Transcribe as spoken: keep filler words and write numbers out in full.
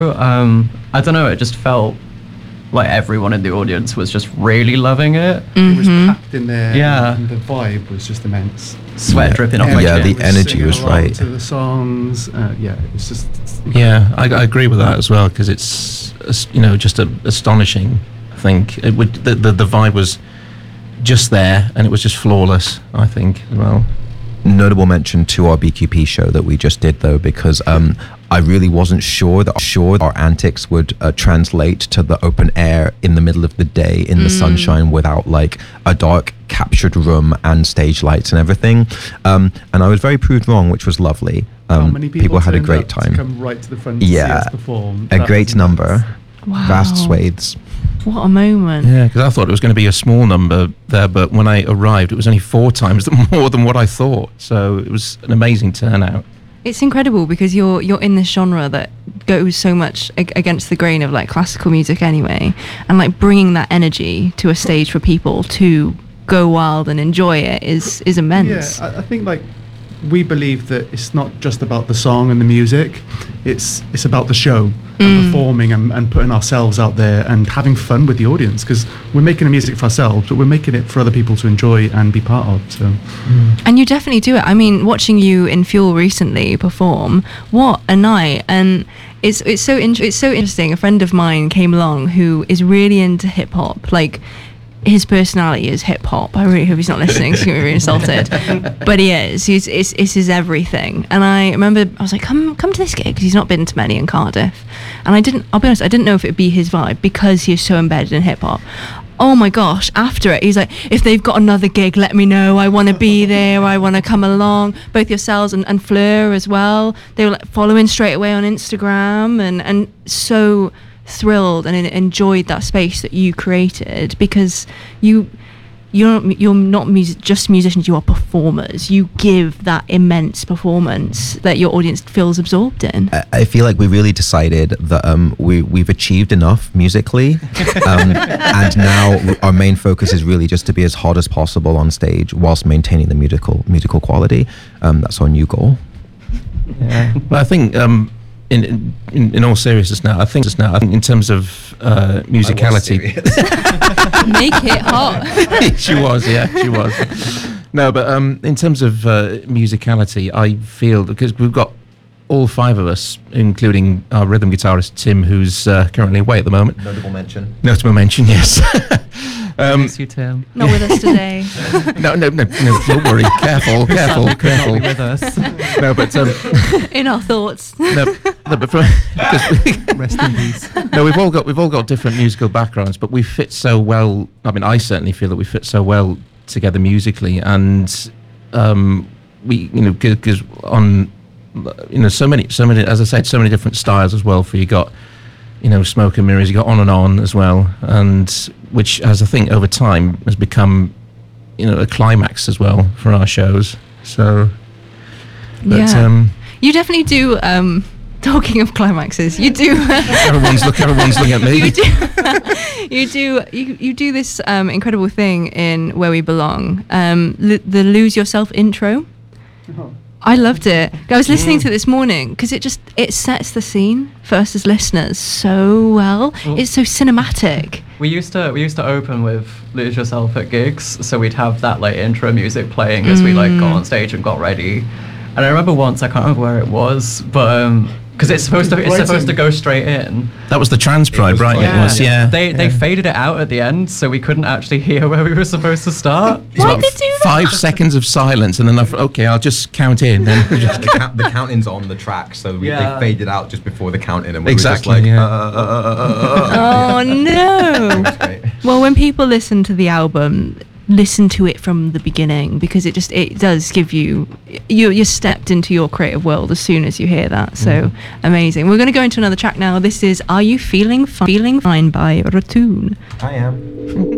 Um, I don't know. It just felt like everyone in the audience was just really loving it. Mm-hmm. It was packed in there. Yeah, and the vibe was just immense. Sweat yeah. dripping off my yeah, chin. Yeah, the energy was right. To the songs, uh, yeah, it was just. Yeah, I, I agree with that as well because it's you know just a, astonishing. I think it would the, the the vibe was just there and it was just flawless. I think as well. Notable mention to our B Q P show that we just did though, because um, I really wasn't sure that sure our antics would uh, translate to the open air in the middle of the day in mm. the sunshine without like a dark captured room and stage lights and everything. Um, and I was very proved wrong, which was lovely. Um, How many people, people had a great time. To come right to the front to yeah, see us perform. a That great number. Wow. Vast swathes. What a moment. Yeah, because I thought it was going to be a small number there, but when I arrived, it was only four times more than what I thought. So it was an amazing turnout. It's incredible because you're you're in this genre that goes so much ag- against the grain of like classical music anyway, and like bringing that energy to a stage for people to go wild and enjoy it is is immense. Yeah, I, I think like we believe that it's not just about the song and the music, it's it's about the show and Mm. performing and, and putting ourselves out there and having fun with the audience, because we're making the music for ourselves, but we're making it for other people to enjoy and be part of. So, And you definitely do it. I mean, watching you in Fuel recently perform, what a night! And it's it's so in- it's so interesting. A friend of mine came along who is really into hip hop, like. His personality is hip hop. I really hope he's not listening. He's gonna be really insulted, but he is. He's it's, it's his everything. And I remember I was like, come come to this gig because he's not been to many in Cardiff. And I didn't. I'll be honest. I didn't know if it'd be his vibe because he is so embedded in hip hop. Oh my gosh! After it, he's like, if they've got another gig, let me know. I want to be there. I want to come along. Both yourselves and, and Fleur as well. They were like following straight away on Instagram and and so. Thrilled and enjoyed that space that you created because you you're you're not music, just musicians, you are performers. You give that immense performance that your audience feels absorbed in. I, I feel like we really decided that um, we we've achieved enough musically, um, and now our main focus is really just to be as hot as possible on stage whilst maintaining the musical musical quality. Um, that's our new goal. Yeah, but I think. Um, In, in in all seriousness now, I think just now, I think in terms of uh, musicality, make it hot. she was, yeah, she was. No, but um, in terms of uh, musicality, I feel because we've got all five of us, including our rhythm guitarist Tim, who's uh, currently away at the moment. Notable mention. Notable mention, yes. Um, Miss you, Tim. Not with us today. no, no, no, no, don't worry. Careful, careful, careful. Not with us. No, but um, in our thoughts. No, no but for, rest in peace. No, we've all got we've all got different musical backgrounds, but we fit so well. I mean, I certainly feel that we fit so well together musically, and um, we, you know, because on, you know, so many, so many, as I said, so many different styles as well. For you got. You know, Smoke and Mirrors, you got On and On as well, and which has, I think, over time has become, you know, a climax as well for our shows. So, but, yeah, um, you definitely do. Um, talking of climaxes, you do. everyone's look. Everyone's looking at me. You do. you do. You you do this um, incredible thing in Where We Belong. Um, l- the Lose Yourself intro. Oh. I loved it. I was listening mm. to it this morning because it just it sets the scene for us as listeners so well. well. It's so cinematic. We used to we used to open with Lose Yourself at gigs, so we'd have that like intro music playing as mm. we like got on stage and got ready. And I remember once, I can't remember where it was, but um, because it's supposed to it's supposed to go straight in. That was the Trans Pride, right? Yeah. It was, yeah. They yeah. they faded it out at the end, so we couldn't actually hear where we were supposed to start. Why did they do that? Five seconds of silence, and then I thought, okay, I'll just count in. Then yeah, the, count, the count-in's on the track, so we, yeah. they faded out just before the count-in, and we exactly, were just like, yeah. uh, uh, uh, uh, uh, oh no! Well, when people listen to the album, listen to it from the beginning because it just it does give you you you're stepped into your creative world as soon as you hear that. So mm. amazing. We're going to go into another track now. This is Are You Feeling Fi- Feeling Fine by Ratoon. I am.